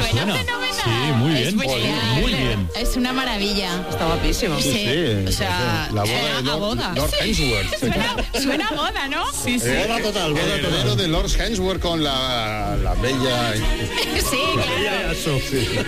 suena. Sí, muy bien. Muy bien. Es una maravilla. Está guapísimo. Sí. O sea, la boda de a boda. Lord Hemsworth. Suena a boda, ¿no? Sí. Boda total, boda total. De Lord Hemsworth con la bella. Sí, claro. Sí.